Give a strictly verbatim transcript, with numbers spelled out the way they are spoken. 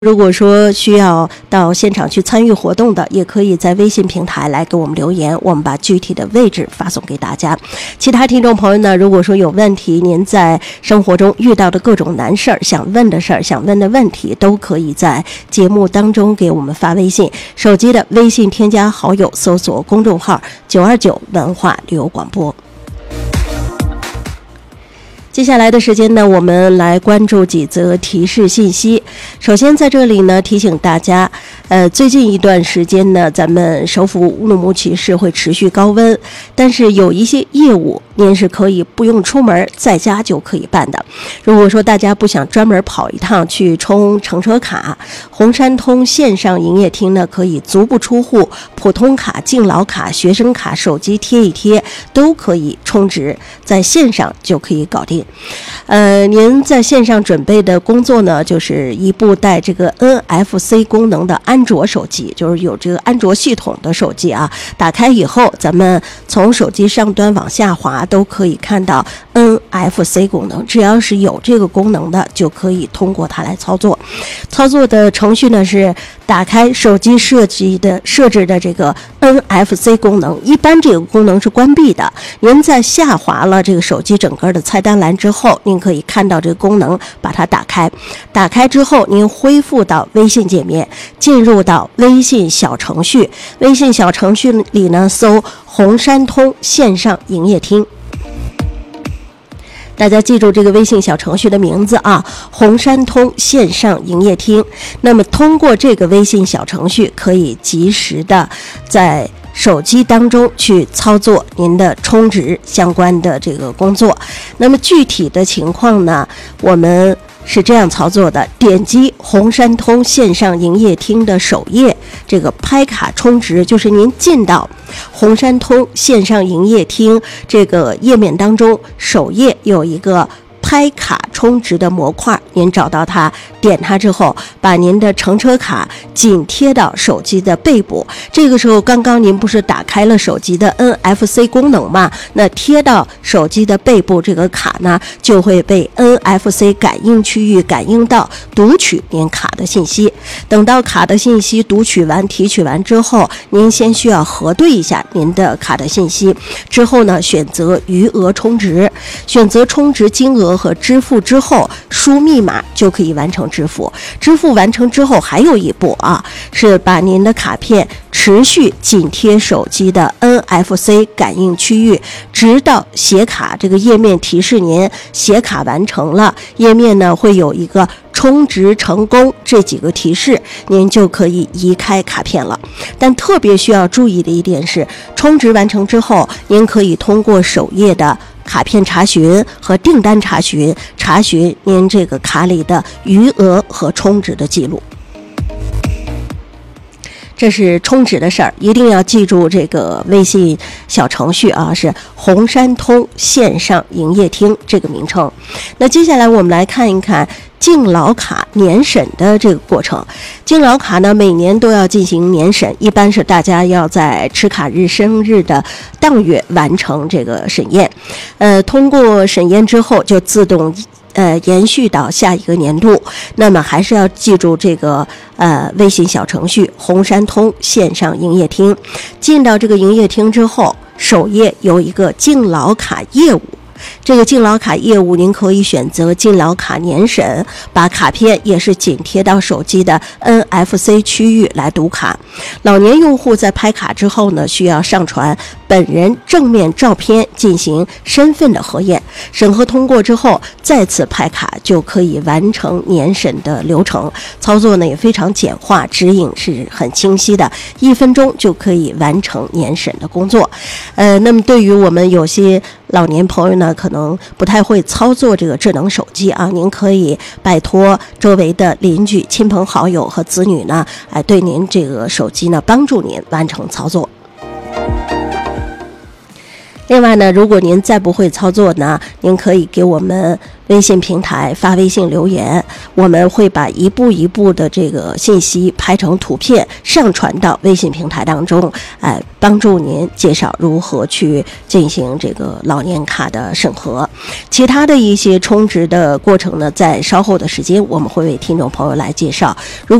如果说需要到现场去参与活动的，也可以在微信平台来给我们留言，我们把具体的位置发送给大家。其他听众朋友呢，如果说有问题，您在生活中遇到的各种难事儿、想问的事儿、想问的问题，都可以在节目当中给我们发微信。手机的微信添加好友，搜索公众号九二九文化旅游广播。接下来的时间呢，我们来关注几则提示信息。首先在这里呢，提醒大家，呃，最近一段时间呢，咱们首府乌鲁木齐市会持续高温，但是有一些业务您是可以不用出门，在家就可以办的。如果说大家不想专门跑一趟去充乘车卡，红山通线上营业厅呢，可以足不出户，普通卡、敬老卡、学生卡，手机贴一贴都可以充值，在线上就可以搞定。呃，您在线上准备的工作呢，就是一部带这个 N F C 功能的安卓手机，就是有这个安卓系统的手机啊。打开以后，咱们从手机上端往下滑，都可以看到 N F C 功能。只要是有这个功能的，就可以通过它来操作。操作的程序呢是打开手机设计的设置的这个 N F C 功能，一般这个功能是关闭的。您在下滑了这个手机整个的菜单栏之后，您可以看到这个功能，把它打开。打开之后，您恢复到微信界面，进入到微信小程序。微信小程序里呢，搜红山通线上营业厅。大家记住这个微信小程序的名字啊，红山通线上营业厅。那么通过这个微信小程序，可以及时的在手机当中去操作您的充值相关的这个工作。那么具体的情况呢，我们是这样操作的：点击红山通线上营业厅的首页，这个拍卡充值，就是您进到红山通线上营业厅这个页面当中，首页有一个拍卡充值的模块，您找到它，点它之后，把您的乘车卡紧贴到手机的背部。这个时候，刚刚您不是打开了手机的 N F C 功能吗？那贴到手机的背部这个卡呢，就会被 N F C 感应区域感应到，读取您卡的信息。等到卡的信息读取完、提取完之后，您先需要核对一下您的卡的信息，之后呢，选择余额充值，选择充值金额和支付之后，输密码就可以完成支付。支付完成之后，还有一步啊，是把您的卡片持续紧贴手机的 N F C 感应区域，直到写卡这个页面提示您写卡完成了，页面呢会有一个充值成功这几个提示，您就可以移开卡片了。但特别需要注意的一点是，充值完成之后，您可以通过首页的卡片查询和订单查询，查询您这个卡里的余额和充值的记录。这是充值的事儿，一定要记住这个微信小程序啊，是红山通线上营业厅这个名称。那接下来我们来看一看敬老卡年审的这个过程。敬老卡呢，每年都要进行年审，一般是大家要在持卡日生日的当月完成这个审验。呃，通过审验之后，就自动呃延续到下一个年度。那么还是要记住这个呃微信小程序红山通线上营业厅。进到这个营业厅之后，首页有一个敬老卡业务。这个敬老卡业务，您可以选择敬老卡年审，把卡片也是紧贴到手机的 N F C 区域来读卡。老年用户在拍卡之后呢，需要上传本人正面照片进行身份的核验，审核通过之后，再次拍卡就可以完成年审的流程。操作呢也非常简化，指引是很清晰的，一分钟就可以完成年审的工作。呃，那么对于我们有些老年朋友呢，可能不太会操作这个智能手机啊，您可以拜托周围的邻居、亲朋好友和子女呢，哎，对您这个手机呢，帮助您完成操作。 另外呢，如果您再不会操作呢，您可以给我们微信平台发微信留言，我们会把一步一步的这个信息拍成图片上传到微信平台当中，哎，帮助您介绍如何去进行这个老年卡的审核。其他的一些充值的过程呢，在稍后的时间我们会为听众朋友来介绍。如